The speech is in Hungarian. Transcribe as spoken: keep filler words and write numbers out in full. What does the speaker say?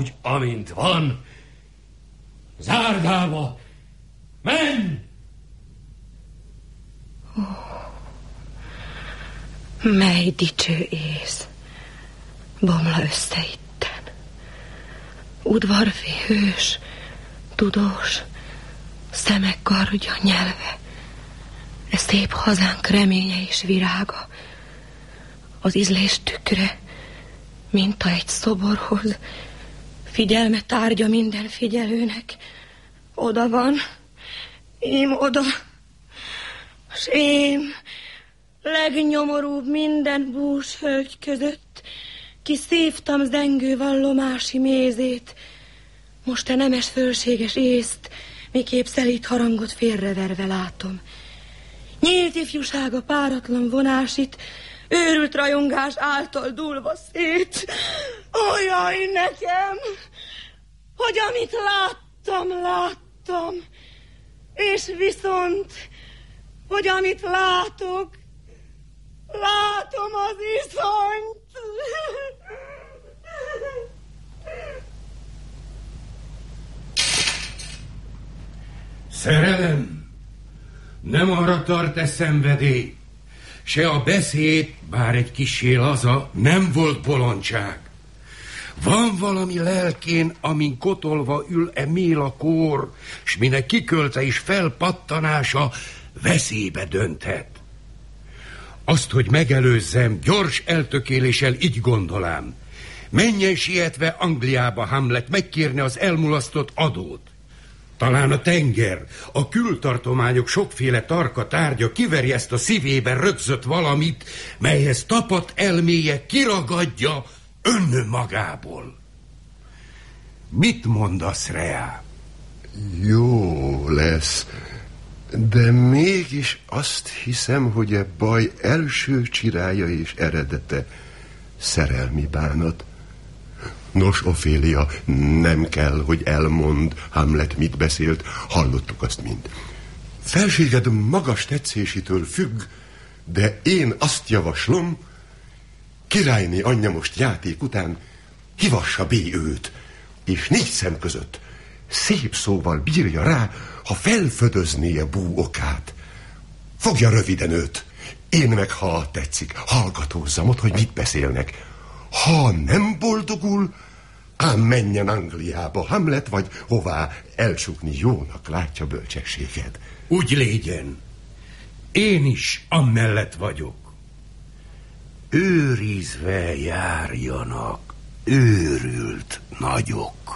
úgy, amint van. Zárdába! Menj! Ó, mely dicső ész bomla össze itten. Udvarfi hős, tudós, szemek kardja, nyelve, e szép hazánk reménye és virága, az ízlés tükre, minta egy szoborhoz, figyelme tárgya minden figyelőnek. Oda van, ím oda, s én legnyomorúbb minden bús hölgy között kiszívtam zengő vallomási mézét. Most te nemes fölséges észt, miképp szelíd harangot félreverve látom. Nyílt ifjúsága páratlan vonásit, őrült rajongás által dúlva szét. Ojjaj nekem, hogy amit láttam, láttam, és viszont, hogy amit látok, látom az iszonyt. Szerelem, nem arra tart-e szenvedély, se a beszéd, bár egy kissé laza, nem volt bolondság. Van valami lelkén, amin kotolva ül-e méla kór, s minek kikölte és felpattanása veszélybe dönthet. Azt, hogy megelőzzem, gyors eltökéléssel így gondolám. Menjen sietve Angliába Hamlet megkérni az elmulasztott adót. Talán a tenger, a kültartományok sokféle tarka tárgya kiveri ezt a szívében rögzött valamit, melyhez tapadt elméje kiragadja önmagából. Mit mondasz, Rea? Jó lesz, de mégis azt hiszem, hogy e baj első csirája és eredete szerelmi bánat. Nos, Ofélia, nem kell, hogy elmond, Hamlet mit beszélt, hallottuk azt mind. Felséged magas tetszésitől függ, de én azt javaslom, királyné anyja most játék után hivassa bé őt, és négy szem között szép szóval bírja rá, ha felfödözné a bú okát. Fogja röviden őt, én meg, ha tetszik, hallgatózzam ott, hogy mit beszélnek. Ha nem boldogul, ám menjen Angliába Hamlet, vagy hová elcsukni jónak látja bölcsességed. Úgy légyen. Én is amellett vagyok. Őrizve járjanak őrült nagyok.